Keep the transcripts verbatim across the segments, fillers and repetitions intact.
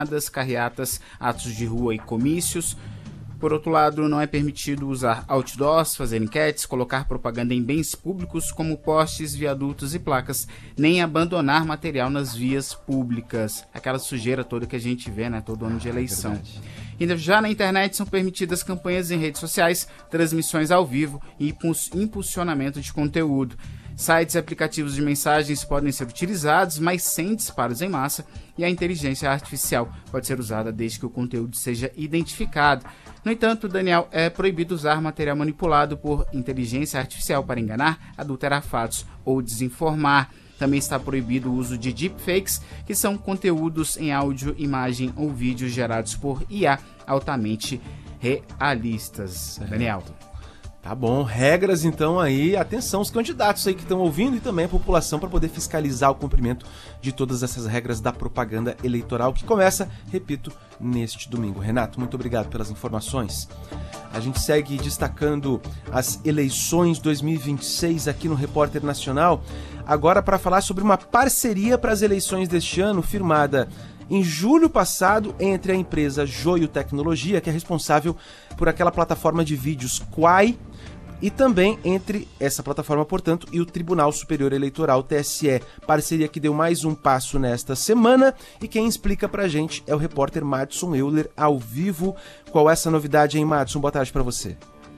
carreatas, atos de rua e comícios. Por outro lado, não é permitido usar outdoors, fazer enquetes, colocar propaganda em bens públicos como postes, viadutos e placas, nem abandonar material nas vias públicas. Aquela sujeira toda que a gente vê, né, todo ano de eleição. É Já na internet são permitidas campanhas em redes sociais, transmissões ao vivo e impulsionamento de conteúdo. Sites e aplicativos de mensagens podem ser utilizados, mas sem disparos em massa, e a inteligência artificial pode ser usada desde que o conteúdo seja identificado. No entanto, Daniel, é proibido usar material manipulado por inteligência artificial para enganar, adulterar fatos ou desinformar. Também está proibido o uso de deepfakes, que são conteúdos em áudio, imagem ou vídeo gerados por I A altamente realistas. Certo. Daniel. Tá bom, regras então aí, atenção os candidatos aí que estão ouvindo e também a população para poder fiscalizar o cumprimento de todas essas regras da propaganda eleitoral que começa, repito, neste domingo. Renato, muito obrigado pelas informações. A gente segue destacando as eleições dois mil e vinte e seis aqui no Repórter Nacional, agora para falar sobre uma parceria para as eleições deste ano firmada em julho passado entre a empresa Joio Tecnologia, que é responsável por aquela plataforma de vídeos Quai, e também entre essa plataforma, portanto, e o Tribunal Superior Eleitoral, T S E. Parceria que deu mais um passo nesta semana, e quem explica pra gente é o repórter Madison Euler, ao vivo. Qual é essa novidade, hein, Madison? Boa tarde pra você.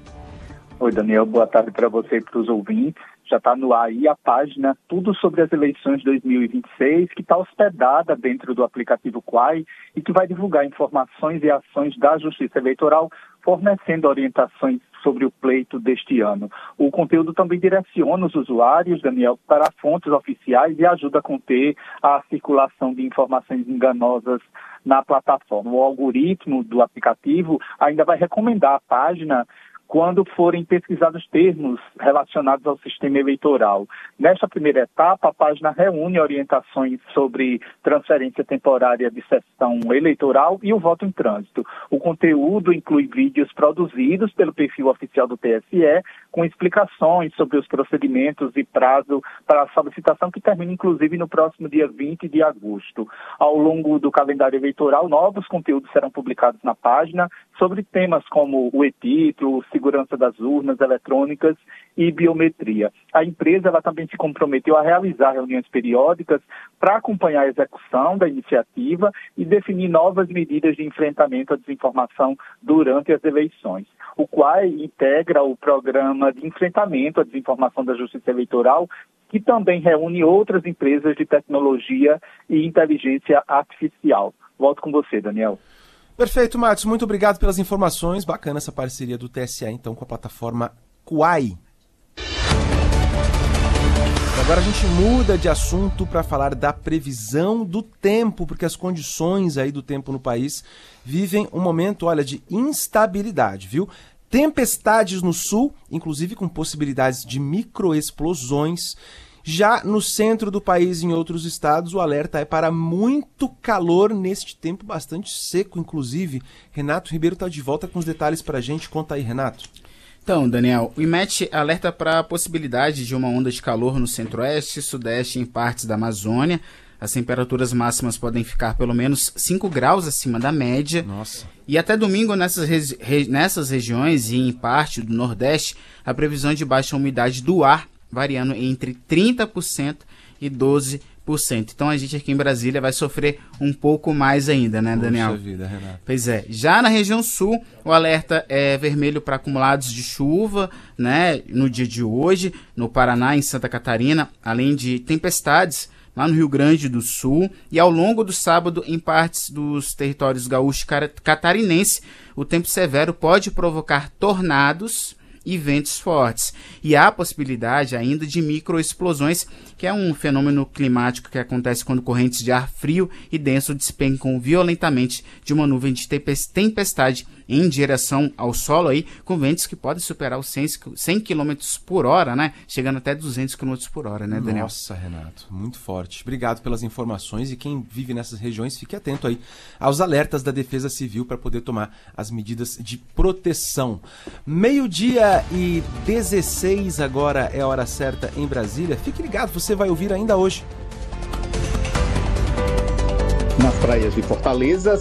Oi, Daniel. Boa tarde para você e para os ouvintes. Já está no ar aí a página Tudo sobre as Eleições de dois mil e vinte e seis, que está hospedada dentro do aplicativo Quai e que vai divulgar informações e ações da Justiça Eleitoral, fornecendo orientações sobre o pleito deste ano. O conteúdo também direciona os usuários, Daniel, para fontes oficiais e ajuda a conter a circulação de informações enganosas na plataforma. O algoritmo do aplicativo ainda vai recomendar a página quando forem pesquisados termos relacionados ao sistema eleitoral. Nesta primeira etapa, a página reúne orientações sobre transferência temporária de sessão eleitoral e o voto em trânsito. O conteúdo inclui vídeos produzidos pelo perfil oficial do T S E, com explicações sobre os procedimentos e prazo para a solicitação, que termina inclusive no próximo dia vinte de agosto. Ao longo do calendário eleitoral, novos conteúdos serão publicados na página sobre temas como o e-título, segurança das urnas eletrônicas e biometria. A empresa ela também se comprometeu a realizar reuniões periódicas para acompanhar a execução da iniciativa e definir novas medidas de enfrentamento à desinformação durante as eleições. O Quai integra o programa de enfrentamento à desinformação da Justiça Eleitoral, que também reúne outras empresas de tecnologia e inteligência artificial. Volto com você, Daniel. Perfeito, Matos. Muito obrigado pelas informações. Bacana essa parceria do T S E, então, com a plataforma Quai. Agora a gente muda de assunto para falar da previsão do tempo, porque as condições aí do tempo no país vivem um momento, olha, de instabilidade, viu? Tempestades no sul, inclusive com possibilidades de microexplosões. Já no centro do país e em outros estados, o alerta é para muito calor neste tempo bastante seco, inclusive. Renato Ribeiro está de volta com os detalhes para a gente. Conta aí, Renato. Então, Daniel, o IMET alerta para a possibilidade de uma onda de calor no centro-oeste, sudeste e em partes da Amazônia. As temperaturas máximas podem ficar pelo menos cinco graus acima da média. Nossa. E até domingo, nessas, regi- nessas regiões e em parte do Nordeste, a previsão é de baixa umidade do ar, variando entre trinta por cento e doze por cento. Então a gente aqui em Brasília vai sofrer um pouco mais ainda, né, Daniel? Puxa vida, Renato. Pois é. Já na região sul, o alerta é vermelho para acumulados de chuva, né, no dia de hoje, no Paraná, em Santa Catarina, além de tempestades lá no Rio Grande do Sul, e ao longo do sábado, em partes dos territórios gaúcho catarinense, o tempo severo pode provocar tornados e ventos fortes. E há a possibilidade ainda de microexplosões, que é um fenômeno climático que acontece quando correntes de ar frio e denso despencam violentamente de uma nuvem de tempestade em direção ao solo, aí, com ventos que podem superar os cem quilômetros por hora, né? Chegando até duzentos quilômetros por hora, né, Daniel? Nossa, Renato, muito forte. Obrigado pelas informações, e quem vive nessas regiões, fique atento aí aos alertas da Defesa Civil para poder tomar as medidas de proteção. Meio-dia e dezesseis agora é a hora certa em Brasília. Fique ligado, você vai ouvir ainda hoje. Nas praias de Fortaleza,